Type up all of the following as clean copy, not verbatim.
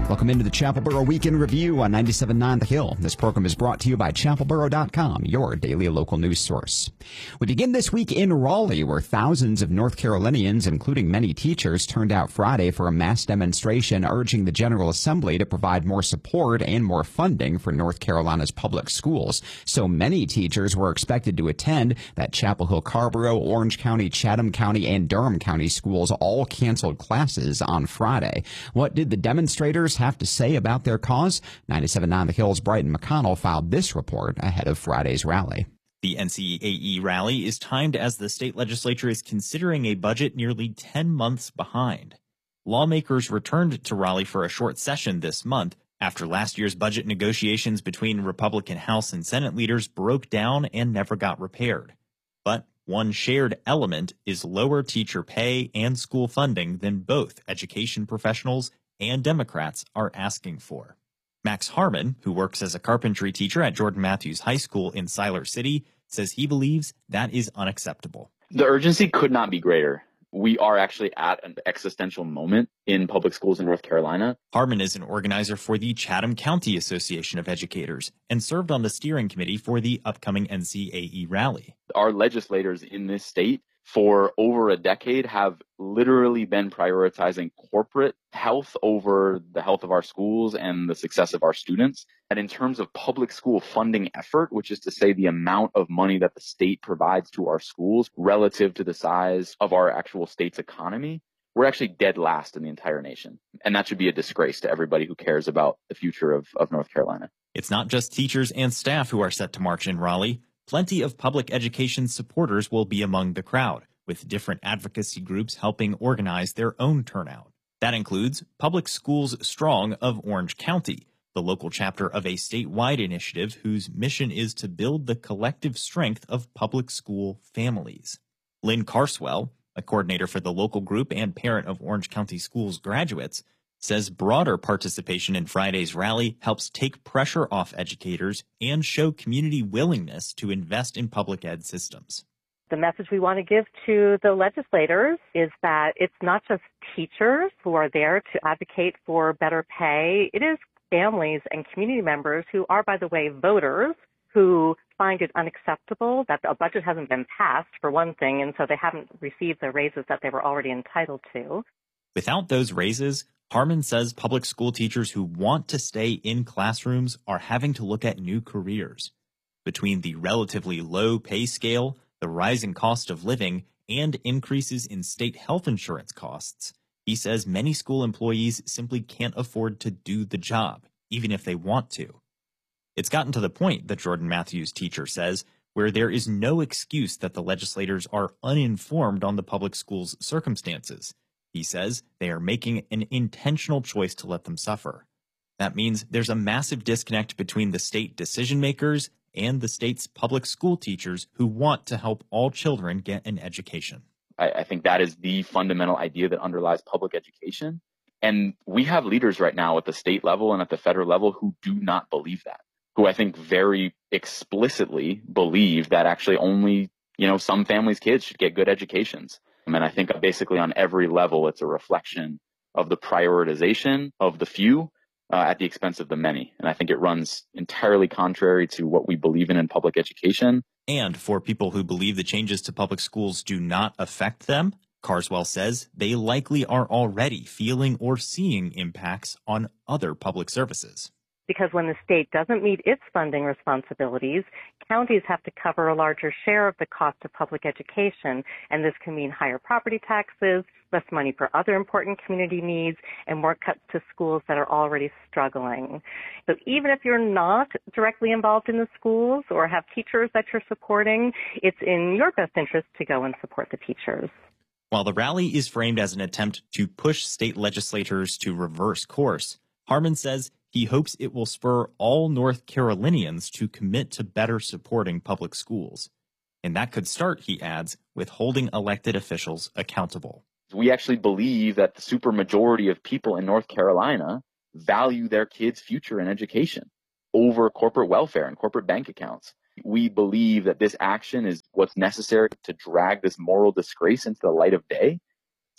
Welcome into the Chapelboro Weekend Review on 97.9 The Hill. This program is brought to you by chapelboro.com, your daily local news source. We begin this week in Raleigh, where thousands of North Carolinians, including many teachers, turned out Friday for a mass demonstration urging the General Assembly to provide more support and more funding for North Carolina's public schools. So many teachers were expected to attend that Chapel Hill, Carrboro, Orange County, Chatham County, and Durham County schools all canceled classes on Friday. What did the demonstrators have to say about their cause? 97.9 The Hill's Brighton McConnell filed this report ahead of Friday's rally. The NCAE rally is timed as the state legislature is considering a budget nearly 10 months behind. Lawmakers returned to Raleigh for a short session this month after last year's budget negotiations between Republican House and Senate leaders broke down and never got repaired. But one shared element is lower teacher pay and school funding than both education professionals and Democrats are asking for. Max Harmon, who works as a carpentry teacher at Jordan Matthews High School in Siler City, says he believes that is unacceptable. The urgency could not be greater. We are actually at an existential moment in public schools in North Carolina. Harmon is an organizer for the Chatham County Association of Educators and served on the steering committee for the upcoming NCAE rally. Our legislators in this state for over a decade have literally been prioritizing corporate health over the health of our schools and the success of our students. And in terms of public school funding effort, which is to say the amount of money that the state provides to our schools relative to the size of our actual state's economy, we're actually dead last in the entire nation. And that should be a disgrace to everybody who cares about the future of North Carolina. It's not just teachers and staff who are set to march in Raleigh. Plenty of public education supporters will be among the crowd, with different advocacy groups helping organize their own turnout. That includes Public Schools Strong of Orange County, the local chapter of a statewide initiative whose mission is to build the collective strength of public school families. Lynn Carswell, a coordinator for the local group and parent of Orange County Schools graduates, says broader participation in Friday's rally helps take pressure off educators and show community willingness to invest in public ed systems. The message we want to give to the legislators is that it's not just teachers who are there to advocate for better pay. It is families and community members who are, by the way, voters who find it unacceptable that a budget hasn't been passed, for one thing, and so they haven't received the raises that they were already entitled to. Without those raises, Harmon says public school teachers who want to stay in classrooms are having to look at new careers. Between the relatively low pay scale, the rising cost of living, and increases in state health insurance costs, he says many school employees simply can't afford to do the job, even if they want to. It's gotten to the point, the Jordan Matthews teacher says, where there is no excuse that the legislators are uninformed on the public schools' circumstances. He says they are making an intentional choice to let them suffer. That means there's a massive disconnect between the state decision makers and the state's public school teachers who want to help all children get an education. I think that is the fundamental idea that underlies public education. And we have leaders right now at the state level and at the federal level who do not believe that, who I think very explicitly believe that actually only, some families' kids should get good educations. And I think basically on every level, it's a reflection of the prioritization of the few at the expense of the many. And I think it runs entirely contrary to what we believe in public education. And for people who believe the changes to public schools do not affect them, Carswell says they likely are already feeling or seeing impacts on other public services. Because when the state doesn't meet its funding responsibilities, counties have to cover a larger share of the cost of public education, and this can mean higher property taxes, less money for other important community needs, and more cuts to schools that are already struggling. So even if you're not directly involved in the schools or have teachers that you're supporting, it's in your best interest to go and support the teachers. While the rally is framed as an attempt to push state legislators to reverse course, Harmon says he hopes it will spur all North Carolinians to commit to better supporting public schools. And that could start, he adds, with holding elected officials accountable. We actually believe that the supermajority of people in North Carolina value their kids' future in education over corporate welfare and corporate bank accounts. We believe that this action is what's necessary to drag this moral disgrace into the light of day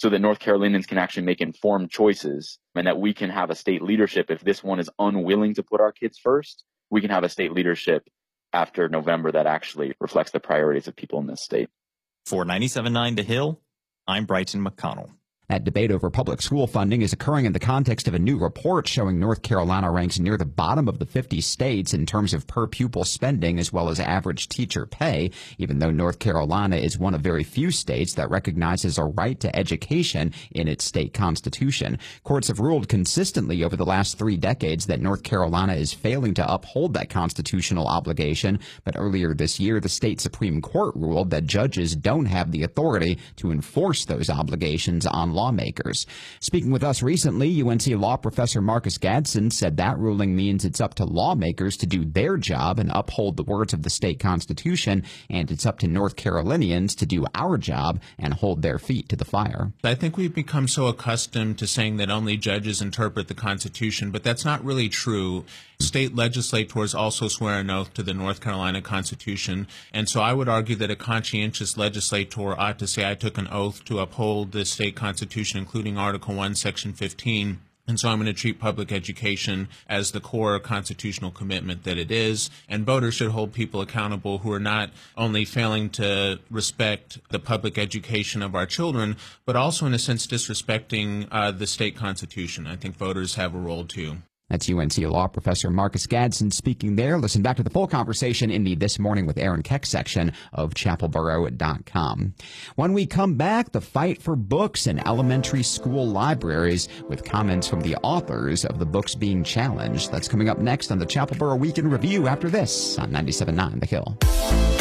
so that North Carolinians can actually make informed choices, and that we can have a state leadership. If this one is unwilling to put our kids first, we can have a state leadership after November that actually reflects the priorities of people in this state. For 97.9 The Hill, I'm Brighton McConnell. That debate over public school funding is occurring in the context of a new report showing North Carolina ranks near the bottom of the 50 states in terms of per pupil spending as well as average teacher pay, even though North Carolina is one of very few states that recognizes a right to education in its state constitution. Courts have ruled consistently over the last 3 decades that North Carolina is failing to uphold that constitutional obligation, but earlier this year, the state Supreme Court ruled that judges don't have the authority to enforce those obligations on lawmakers. Speaking with us recently, UNC law professor Marcus Gadsden said that ruling means it's up to lawmakers to do their job and uphold the words of the state constitution, and it's up to North Carolinians to do our job and hold their feet to the fire. I think we've become so accustomed to saying that only judges interpret the Constitution, but that's not really true. State legislators also swear an oath to the North Carolina Constitution, and so I would argue that a conscientious legislator ought to say, I took an oath to uphold the state constitution, including Article 1, Section 15, and so I'm going to treat public education as the core constitutional commitment that it is, and voters should hold people accountable who are not only failing to respect the public education of our children, but also in a sense disrespecting the state constitution. I think voters have a role too. That's UNC law professor Marcus Gadsden speaking there. Listen back to the full conversation in the This Morning with Aaron Keck section of chapelboro.com. When we come back, the fight for books in elementary school libraries with comments from the authors of the books being challenged. That's coming up next on the Chapel Boro Week in Review after this on 97.9 The Hill.